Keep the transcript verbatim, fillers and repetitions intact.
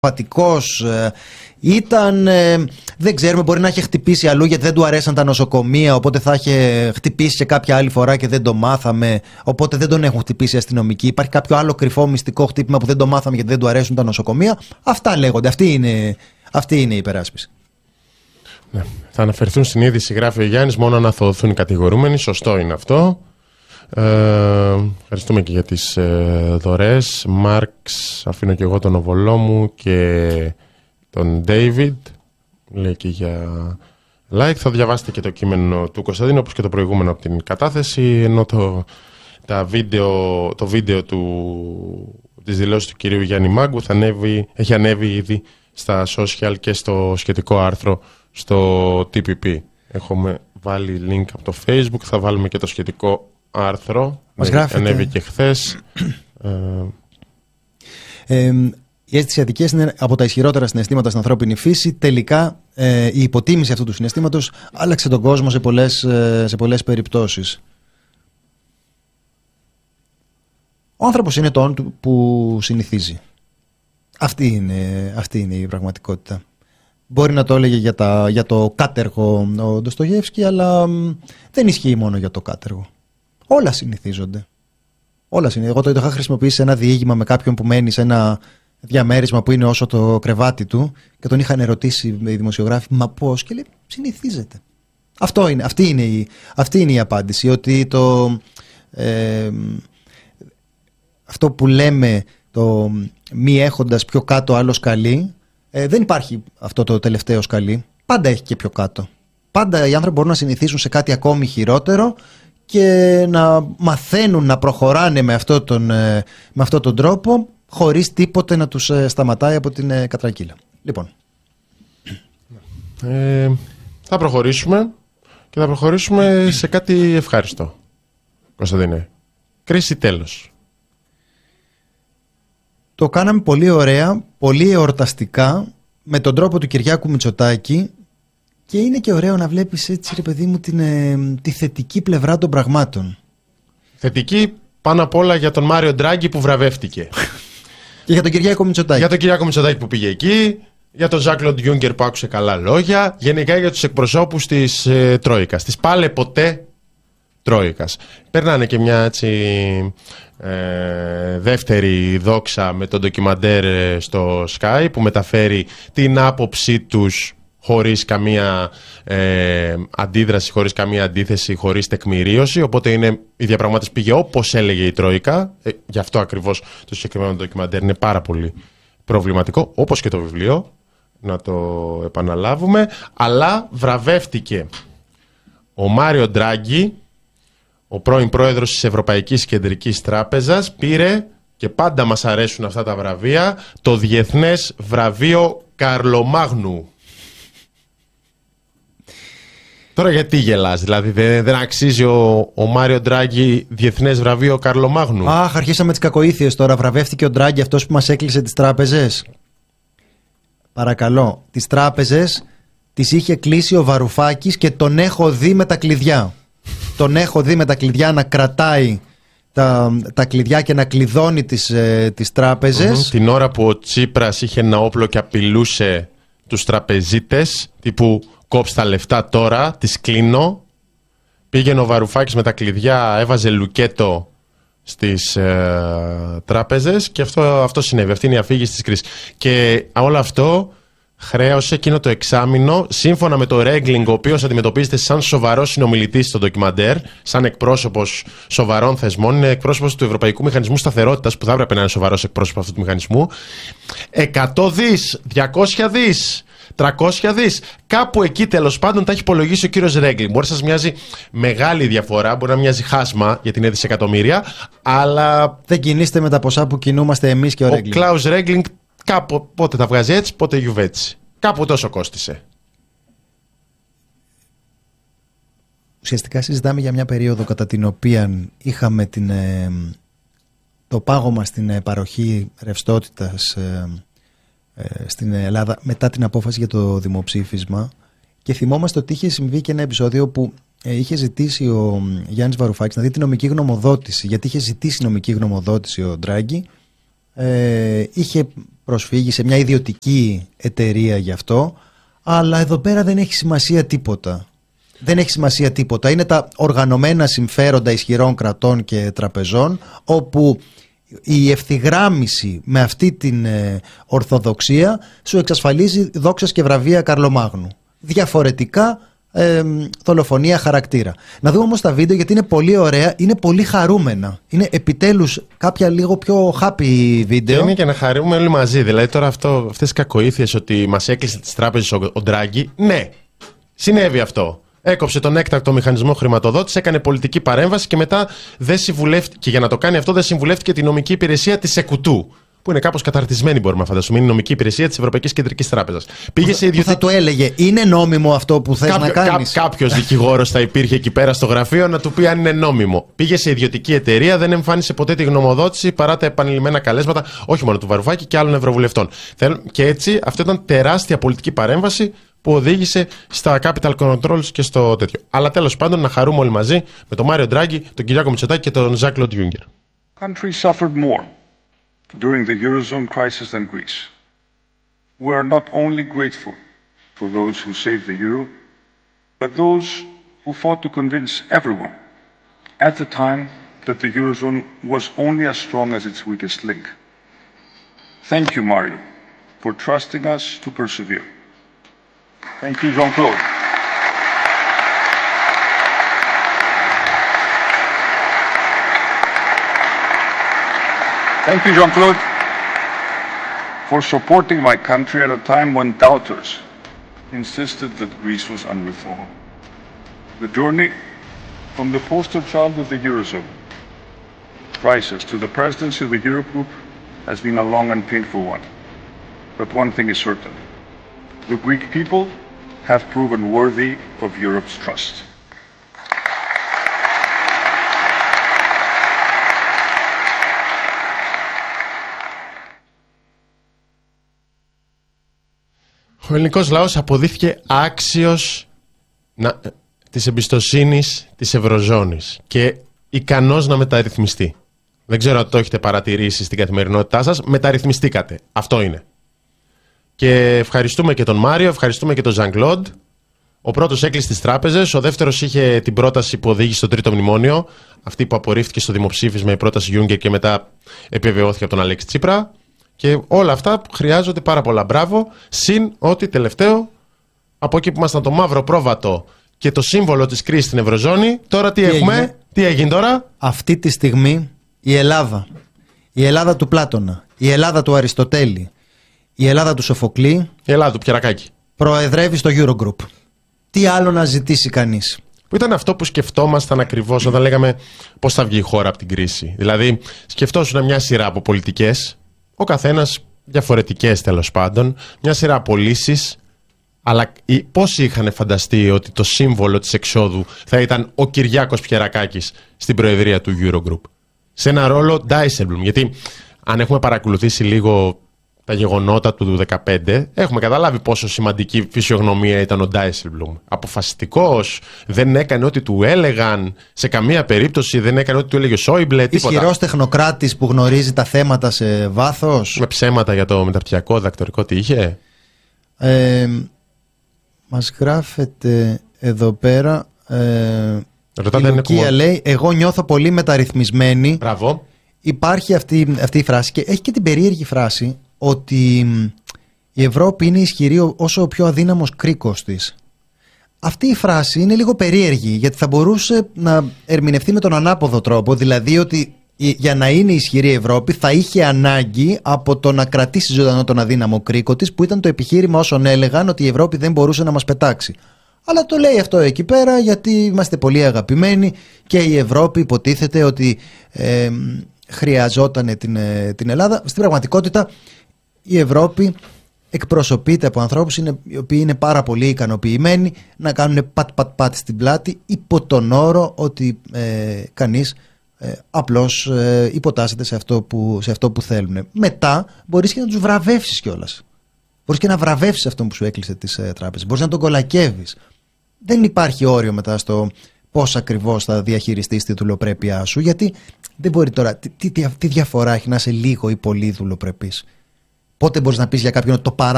πατικός ήταν, ε, δεν ξέρουμε, μπορεί να είχε χτυπήσει αλλού γιατί δεν του αρέσαν τα νοσοκομεία, οπότε θα είχε χτυπήσει και κάποια άλλη φορά και δεν το μάθαμε, οπότε δεν τον έχουν χτυπήσει οι αστυνομικοί. Υπάρχει κάποιο άλλο κρυφό μυστικό χτύπημα που δεν το μάθαμε γιατί δεν του αρέσουν τα νοσοκομεία. Αυτά λέγονται, αυτή είναι, αυτή είναι η υπεράσπιση. Ναι. Θα αναφερθούν στην είδηση, γράφει ο Γιάννης, μόνο να αθωωωθούν οι κατηγορούμενοι. Σωστό είναι αυτό. Ε, ευχαριστούμε και για τις ε, δωρεές. Μάρξ, αφήνω και εγώ τον οβολό μου και τον David, λέει και για like. Θα διαβάσετε και το κείμενο του Κωνσταντίνου όπως και το προηγούμενο από την κατάθεση, ενώ το, τα βίντεο, το βίντεο του, της δηλώσης του κυρίου Γιάννη Μάγκου θα ανέβει, έχει ανέβει ήδη στα social και στο σχετικό άρθρο στο τι πι πι. Έχουμε βάλει link από το Facebook, θα βάλουμε και το σχετικό άρθρο. Μας γράφετε. Ανέβη και χθες. ε, Η αίσθηση αδικίας είναι από τα ισχυρότερα συναισθήματα στην ανθρώπινη φύση. Τελικά ε, η υποτίμηση αυτού του συναισθήματος άλλαξε τον κόσμο σε πολλές, ε, σε πολλές περιπτώσεις. Ο άνθρωπος είναι το όν που συνηθίζει. Αυτή είναι, αυτή είναι η πραγματικότητα. Μπορεί να το έλεγε για, τα, για το κάτεργο ο Ντοστογεύσκι, αλλά μ, δεν ισχύει μόνο για το κάτεργο. Όλα συνηθίζονται. Όλα συνηθίζονται. Εγώ το είχα χρησιμοποιήσει σε ένα διήγημα με κάποιον που μένει σε ένα διαμέρισμα που είναι όσο το κρεβάτι του και τον είχαν ερωτήσει οι δημοσιογράφοι, μα πώς, και λέει συνηθίζεται. Αυτό είναι, αυτή, είναι η, αυτή είναι η απάντηση, ότι το, ε, αυτό που λέμε το μη έχοντας πιο κάτω άλλο σκαλί, ε, δεν υπάρχει αυτό το τελευταίο σκαλί, πάντα έχει και πιο κάτω. Πάντα οι άνθρωποι μπορούν να συνηθίσουν σε κάτι ακόμη χειρότερο και να μαθαίνουν να προχωράνε με αυτόν τον, με αυτόν τον τρόπο, χωρίς τίποτε να τους σταματάει από την κατρακύλα. Λοιπόν. Ε, θα προχωρήσουμε και θα προχωρήσουμε σε κάτι ευχάριστο. Κωνσταντίνε. Κρίση τέλος. Το κάναμε πολύ ωραία, πολύ εορταστικά, με τον τρόπο του Κυριάκου Μητσοτάκη, και είναι και ωραίο να βλέπεις έτσι, ρε παιδί μου, την, ε, τη θετική πλευρά των πραγμάτων. Θετική πάνω απ' όλα για τον Μάριο Ντράγκη που βραβεύτηκε. Και για τον Κυριάκο Μητσοτάκη. Για τον Κυριάκο Μητσοτάκη που πήγε εκεί, για τον Ζακ Κλοντ Γιούγκερ που άκουσε καλά λόγια, γενικά για τους εκπροσώπους της ε, Τρόικας, της πάλε ποτέ Τρόικας. Περνάνε και μια έτσι ε, δεύτερη δόξα με τον ντοκιμαντέρ ε, στο Sky που μεταφέρει την άποψή τους χωρίς καμία ε, αντίδραση, χωρίς καμία αντίθεση, χωρίς τεκμηρίωση. Οπότε είναι, η διαπραγμάτευση πήγε όπως έλεγε η Τρόικα. Ε, γι' αυτό ακριβώς το συγκεκριμένο ντοκιμαντέρ είναι πάρα πολύ προβληματικό, όπως και το βιβλίο, να το επαναλάβουμε. Αλλά βραβεύτηκε ο Μάριο Ντράγκη, ο πρώην πρόεδρος της Ευρωπαϊκής Κεντρικής Τράπεζας, πήρε, και πάντα μας αρέσουν αυτά τα βραβεία, το Διεθνές Βραβείο Καρλομάγνου. Τώρα γιατί γελάς, δηλαδή δεν, δεν αξίζει ο, ο Μάριο Ντράγκη Διεθνές Βραβείο Καρλομάγνου? Αχ, αρχίσαμε τις κακοήθειες τώρα. Βραβεύτηκε ο Ντράγκη, αυτός που μας έκλεισε τις τράπεζες. Παρακαλώ, τις τράπεζες τις είχε κλείσει ο Βαρουφάκης και τον έχω δει με τα κλειδιά. Τον έχω δει με τα κλειδιά να κρατάει τα, τα κλειδιά και να κλειδώνει τις, ε, τις τράπεζες. Mm-hmm. Την ώρα που ο Τσίπρας είχε ένα όπλο και απειλούσε τους τραπεζίτες, τύπου κόψε τα λεφτά τώρα, τις κλείνω. Πήγαινε ο Βαρουφάκης με τα κλειδιά, έβαζε λουκέτο στις ε, τράπεζες και αυτό, αυτό συνέβη. Αυτή είναι η αφήγηση της κρίσης. Και όλο αυτό χρέωσε εκείνο το εξάμηνο, σύμφωνα με το Ρέγκλινγκ, ο οποίος αντιμετωπίζεται σαν σοβαρός συνομιλητής στο ντοκιμαντέρ, σαν εκπρόσωπος σοβαρών θεσμών, είναι εκπρόσωπος του Ευρωπαϊκού Μηχανισμού Σταθερότητας, που θα έπρεπε να είναι σοβαρός εκπρόσωπος αυτού του μηχανισμού. εκατό δις, διακόσια δις, τριακόσια δις, κάπου εκεί τέλος πάντων τα έχει υπολογίσει ο κύριος Ρέγκλινγκ. Μπορεί να σας μοιάζει μεγάλη διαφορά, μπορεί να μοιάζει χάσμα γιατί είναι δισεκατομμύρια, αλλά δεν κινείστε με τα ποσά που κινούμαστε εμείς και ο Ρέγκλινγκ. Ο Κλάους Ρέγκλινγκ κάπου πότε τα βγάζει έτσι, πότε γιουβέτσι. Κάπου τόσο κόστισε. Ουσιαστικά συζητάμε για μια περίοδο κατά την οποία είχαμε την, ε, το πάγωμα στην ε, παροχή ρευστότητας ε, ε, στην Ελλάδα μετά την απόφαση για το δημοψήφισμα, και θυμόμαστε ότι είχε συμβεί και ένα επεισόδιο που ε, είχε ζητήσει ο Γιάννης Βαρουφάκης να δει την νομική γνωμοδότηση, γιατί είχε ζητήσει νομική γνωμοδότηση ο Ντράγκη. Ε, είχε προσφύγει σε μια ιδιωτική εταιρεία γι' αυτό, αλλά εδώ πέρα δεν έχει σημασία τίποτα. Δεν έχει σημασία τίποτα. Είναι τα οργανωμένα συμφέροντα ισχυρών κρατών και τραπεζών, όπου η ευθυγράμμιση με αυτή την ε, ορθοδοξία σου εξασφαλίζει δόξας και βραβεία Καρλομάγνου. Διαφορετικά ε, δολοφονία χαρακτήρα. Να δούμε όμως τα βίντεο, γιατί είναι πολύ ωραία, είναι πολύ χαρούμενα. Είναι επιτέλους κάποια λίγο πιο happy βίντεο. Και είναι και να χαρούμε όλοι μαζί. Δηλαδή τώρα αυτό, αυτές οι κακοήθειες ότι μας έκλεισε τις τράπεζες ο, ο Ντράγκη, ναι, συνέβη αυτό. Έκοψε τον έκτακτο μηχανισμό χρηματοδότηση, έκανε πολιτική παρέμβαση και μετά δεν συμβουλεύτηκε. Και για να το κάνει αυτό, δεν συμβουλεύτηκε τη νομική υπηρεσία της ΕΚΟΥΤΟΥ, που είναι κάπως καταρτισμένη, μπορούμε να φανταστούμε. Είναι η νομική υπηρεσία της Ευρωπαϊκής Κεντρικής Τράπεζας. Πήγε σε ιδιωτική... Θα το έλεγε, είναι νόμιμο αυτό που θες Κάποιο, να κάνεις. Κά, κάποιος δικηγόρος θα υπήρχε εκεί πέρα στο γραφείο να του πει αν είναι νόμιμο. Πήγε σε ιδιωτική εταιρεία, δεν εμφάνισε ποτέ τη γνωμοδότηση παρά τα επανειλημμένα καλέσματα, όχι μόνο του Βαρουφάκη και άλλων ευρωβουλευτών. Και έτσι αυτό ήταν τεράστια πολιτική παρέμβαση που οδήγησε στα capital controls και στο τέτοιο. Αλλά τέλος πάντων να χαρούμε όλοι μαζί με τον Μάριο Ντράγκη, τον Κυριάκο Μητσοτάκη και τον Jean-Claude Juncker. Countries suffered more during the Eurozone crisis than Greece. We are not only grateful for those who saved the euro, but those who fought to convince everyone at the time that the Eurozone was only as strong as its weakest link. Thank you, Mario, for trusting us to persevere. Thank you, Jean-Claude. Thank you, Jean-Claude, for supporting my country at a time when doubters insisted that Greece was unreformed. The journey from the poster child of the Eurozone crisis to the presidency of the Eurogroup has been a long and painful one. But one thing is certain. The Greek people have proven worthy of Europe's trust. Ο ελληνικός λαός αποδείχθηκε άξιος να, της εμπιστοσύνης της Ευρωζώνης και ικανός να μεταρρυθμιστεί. Δεν ξέρω αν το έχετε παρατηρήσει στην καθημερινότητά σας. Μεταρρυθμιστήκατε. Αυτό είναι. Και ευχαριστούμε και τον Μάριο, ευχαριστούμε και τον Jean-Claude. Ο πρώτος έκλεισε τις τράπεζες, ο δεύτερος είχε την πρόταση που οδήγησε στο τρίτο μνημόνιο, αυτή που απορρίφθηκε στο δημοψήφισμα, η πρόταση Juncker, και μετά επιβεβαιώθηκε από τον Αλέξη Τσίπρα. Και όλα αυτά που χρειάζονται πάρα πολλά μπράβο, συν ότι τελευταίο, από εκεί που ήμασταν το μαύρο πρόβατο και το σύμβολο της κρίσης στην Ευρωζώνη, τώρα τι, τι έχουμε, έγινε? τι έγινε τώρα? Αυτή τη στιγμή η Ελλάδα, η Ελλάδα του Πλάτωνα, η Ελλάδα του Αριστοτέλη, η Ελλάδα του Σοφοκλή, η Ελλάδα του Πιερακάκη, προεδρεύει στο Eurogroup. Τι άλλο να ζητήσει κανείς? Που ήταν αυτό που σκεφτόμασταν ακριβώς όταν λέγαμε πώς θα βγει η χώρα από την κρίση. Δηλαδή, σκεφτόσουν μια σειρά από πολιτικές, ο καθένας διαφορετικές τέλος πάντων, μια σειρά από λύσεις, αλλά πόσοι είχαν φανταστεί ότι το σύμβολο της εξόδου θα ήταν ο Κυριάκος Πιερακάκης στην προεδρία του Eurogroup, σε ένα ρόλο Dijsselbloem? Γιατί αν έχουμε παρακολουθήσει λίγο τα γεγονότα του δεκαπέντε, έχουμε καταλάβει πόσο σημαντική φυσιογνωμία ήταν ο Dijsselbloem. Αποφασιστικός, δεν έκανε ό,τι του έλεγαν, σε καμία περίπτωση δεν έκανε ό,τι του έλεγε ο Σόιμπλε, τίποτα. Ισχυρός τεχνοκράτης που γνωρίζει τα θέματα σε βάθος. Με ψέματα για το μεταπτυχιακό, δακτορικό, τι είχε. Ε, μας γράφεται εδώ πέρα, ε, Ρωτάτε, η Λουκία είναι... λέει, εγώ νιώθω πολύ μεταρρυθμισμένη. Μπράβο. Υπάρχει αυτή, αυτή η φράση και έχει και την περίεργη φράση ότι η Ευρώπη είναι ισχυρή όσο ο πιο αδύναμος κρίκος της. Αυτή η φράση είναι λίγο περίεργη, γιατί θα μπορούσε να ερμηνευτεί με τον ανάποδο τρόπο, δηλαδή ότι για να είναι ισχυρή η Ευρώπη θα είχε ανάγκη από το να κρατήσει ζωντανό τον αδύναμο κρίκο της, που ήταν το επιχείρημα όσων έλεγαν ότι η Ευρώπη δεν μπορούσε να μας πετάξει. Αλλά το λέει αυτό εκεί πέρα γιατί είμαστε πολύ αγαπημένοι και η Ευρώπη υποτίθεται ότι ε, χρειαζόταν την, την Ελλάδα. Στην πραγματικότητα η Ευρώπη εκπροσωπείται από ανθρώπους είναι, οι οποίοι είναι πάρα πολύ ικανοποιημένοι να κάνουν πατ πατ πατ στην πλάτη, υπό τον όρο ότι ε, κανείς ε, απλώς ε, υποτάσσεται σε αυτό, που, σε αυτό που θέλουν. Μετά μπορείς και να τους βραβεύσεις κιόλας. Μπορείς και να βραβεύσεις αυτόν που σου έκλεισε τις ε, τράπεζες. Μπορείς να τον κολακεύεις. Δεν υπάρχει όριο μετά στο πώς ακριβώς θα διαχειριστείς τη δουλοπρέπειά σου, γιατί δεν μπορεί τώρα. Τι, τι, τι διαφορά έχει να είσαι λίγο ή πολύ δουλοπρεπής? Πότε μπορείς να πεις για κάποιον ότι το παρά